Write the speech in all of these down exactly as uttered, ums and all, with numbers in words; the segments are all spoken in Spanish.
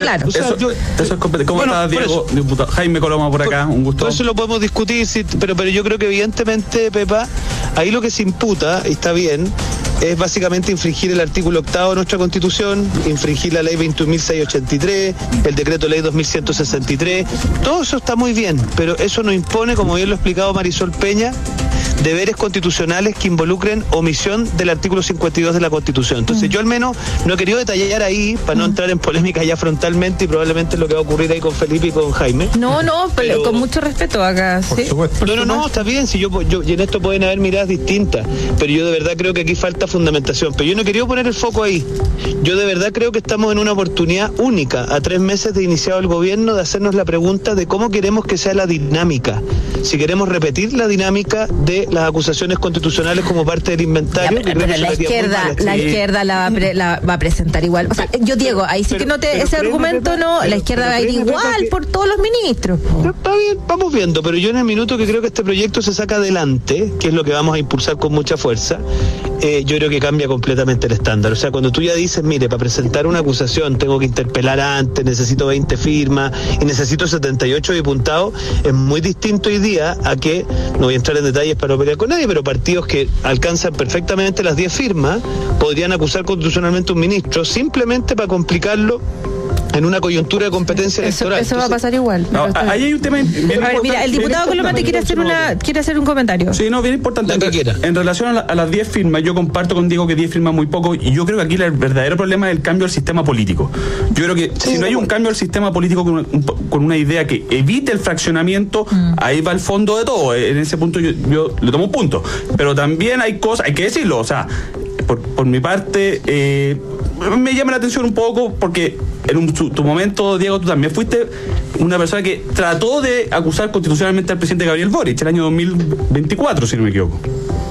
Claro. O sea, eso, yo, eso es competente. ¿Cómo bueno, estás, Diego? Diputado Jaime Coloma por acá, un gusto. Todo eso lo podemos discutir, sí, pero, pero yo creo que evidentemente, Pepa, ahí lo que se imputa, y está bien, es básicamente infringir el artículo octavo de nuestra Constitución, infringir la ley veintiún mil seiscientos ochenta y tres, el decreto ley dos mil ciento sesenta y tres, todo eso está muy bien, pero eso no impone, como bien lo ha explicado Marisol Peña, deberes constitucionales que involucren omisión del artículo cincuenta y dos de la Constitución. Entonces mm. yo al menos no he querido detallar ahí para no entrar en polémica ya frontalmente, y probablemente es lo que va a ocurrir ahí con Felipe y con Jaime. No, no, pero con mucho respeto acá. Por ¿sí? supuesto. No, no, no, está bien, si yo, yo, y en esto pueden haber miradas distintas, pero yo de verdad creo que aquí falta fundamentación. Pero yo no he querido poner el foco ahí. Yo de verdad creo que estamos en una oportunidad única, a tres meses de iniciado el gobierno, de hacernos la pregunta de cómo queremos que sea la dinámica. Si queremos repetir la dinámica de las acusaciones constitucionales como parte del inventario. Ya, pero, pero la izquierda, la sí. izquierda la va, a pre, la va a presentar igual. O sea, yo Diego, ahí sí pero, que no te, ese argumento no, pero, la izquierda pero, va a ir igual que, por todos los ministros. Está bien, vamos viendo, pero yo en el minuto que creo que este proyecto se saca adelante, que es lo que vamos a impulsar con mucha fuerza, eh, yo creo que cambia completamente el estándar. O sea, cuando tú ya dices, mire, para presentar una acusación tengo que interpelar antes, necesito veinte firmas y necesito setenta y ocho diputados, es muy distinto hoy día a que, no voy a entrar en detalles para no pelear con nadie, pero partidos que alcanzan perfectamente las diez firmas podrían acusar constitucionalmente a un ministro simplemente para complicarlo en una coyuntura de competencia eso, electoral. Eso Entonces, va a pasar igual. No, ahí hay un tema bien a ver, mira, el diputado Coloma te quiere hacer una quiere hacer un comentario. Sí, no, bien importante. En, re, en relación a, la, a las diez firmas, yo comparto con Diego que diez firmas muy poco, y yo creo que aquí el verdadero problema es el cambio del sistema político. Yo creo que sí, si no hay un cambio del sistema político con, con una idea que evite el fraccionamiento, mm. ahí va el fondo de todo. En ese punto yo, yo le tomo un punto. Pero también hay cosas, hay que decirlo, o sea, por, por mi parte, eh, me llama la atención un poco porque en un, tu, tu momento, Diego, tú también fuiste una persona que trató de acusar constitucionalmente al presidente Gabriel Boric el año dos mil veinticuatro, si no me equivoco.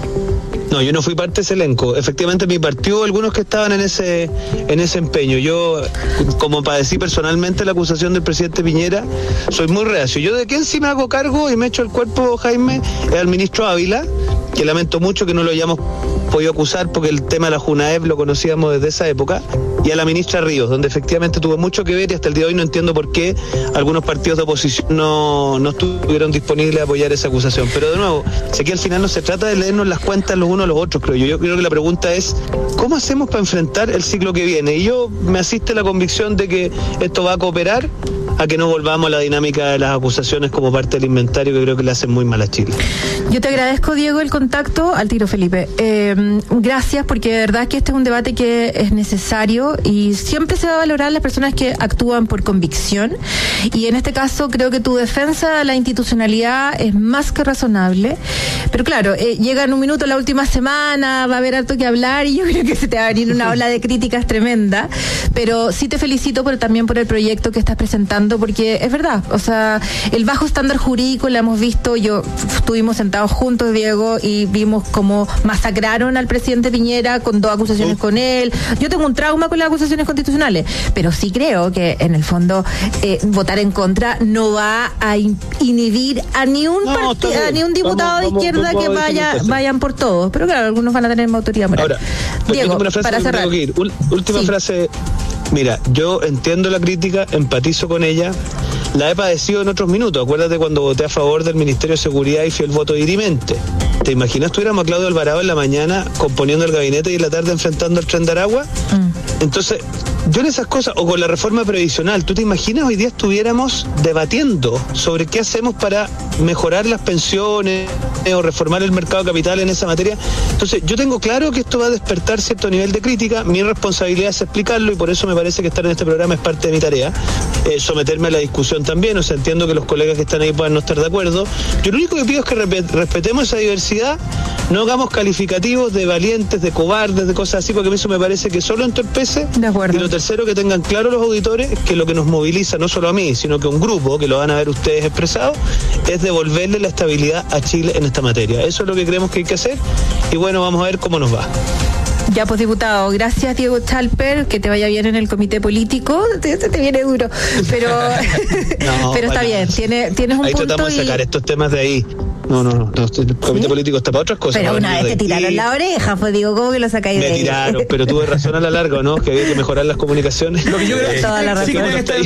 No, yo no fui parte de ese elenco. Efectivamente, mi partido, algunos que estaban en ese en ese empeño. Yo, como padecí personalmente la acusación del presidente Piñera, soy muy reacio. Yo de quién sí me hago cargo y me echo el cuerpo, Jaime, es al ministro Ávila, que lamento mucho que no lo hayamos podido acusar porque el tema de la Junaep lo conocíamos desde esa época, y a la ministra Ríos, donde efectivamente tuvo mucho que ver, y hasta el día de hoy no entiendo por qué algunos partidos de oposición no, no estuvieron disponibles a apoyar esa acusación. Pero de nuevo, sé que al final no se trata de leernos las cuentas los unos a los otros, creo yo. Yo creo que la pregunta es, ¿cómo hacemos para enfrentar el ciclo que viene? Y yo me asiste la convicción de que esto va a cooperar a que no volvamos a la dinámica de las acusaciones como parte del inventario, que creo que le hacen muy mal a Chile. Yo te agradezco, Diego, el contacto. Al tiro, Felipe. Eh, gracias, porque de verdad que este es un debate que es necesario y siempre se va a valorar las personas que actúan por convicción, y en este caso creo que tu defensa de la institucionalidad es más que razonable, pero claro, eh, llega en un minuto la última semana, va a haber harto que hablar y yo creo que se te va a venir una ola de críticas tremenda, pero sí te felicito pero también por el proyecto que estás presentando, porque es verdad, o sea, el bajo estándar jurídico lo hemos visto. Yo estuvimos sentados juntos, Diego, y vimos cómo masacraron al presidente Piñera con dos acusaciones uh. con él. Yo tengo un trauma con las acusaciones constitucionales, pero sí creo que en el fondo eh, votar en contra no va a inhibir a ni un no, part- a ni un diputado vamos, de izquierda vamos, vamos, que vaya vayan por todos, pero claro, algunos van a tener más autoridad moral. Ahora, Diego, para cerrar. Tengo que ir. Última sí. frase. Mira, yo entiendo la crítica, empatizo con ella, la he padecido en otros minutos. Acuérdate cuando voté a favor del Ministerio de Seguridad y fui el voto dirimente. ¿Te imaginas tuviéramos a Claudio Alvarado en la mañana componiendo el gabinete y en la tarde enfrentando al Tren de Aragua? Mm. Entonces, yo en esas cosas, o con la reforma previsional, ¿tú te imaginas hoy día estuviéramos debatiendo sobre qué hacemos para mejorar las pensiones o reformar el mercado de capital en esa materia? Entonces, yo tengo claro que esto va a despertar cierto nivel de crítica. Mi responsabilidad es explicarlo y por eso me parece que estar en este programa es parte de mi tarea. Eh, someterme a la discusión también, o sea, entiendo que los colegas que están ahí puedan no estar de acuerdo. Yo lo único que pido es que respetemos esa diversidad, no hagamos calificativos de valientes, de cobardes, de cosas así, porque a mí eso me parece que solo entorpece. De acuerdo. Y lo tercero, que tengan claro los auditores que lo que nos moviliza, no solo a mí, sino que a un grupo, que lo van a ver ustedes expresado, es devolverle la estabilidad a Chile en esta materia. Eso es lo que creemos que hay que hacer y bueno, vamos a ver cómo nos va. Ya, pues, diputado, gracias, Diego Chalper, que te vaya bien en el comité político. Te, te viene duro, pero no, pero está bien, tiene, tienes un ahí punto. Ahí tratamos y... de sacar estos temas de ahí. No, no, no, no el comité ¿Sí? político está para otras cosas. Pero una vez te tiraron la oreja, pues digo, ¿cómo que lo sacáis de ahí? Me tiraron, pero tuve razón a la larga, ¿no? Que había que mejorar las comunicaciones. Lo que yo creo toda la razón. Sí,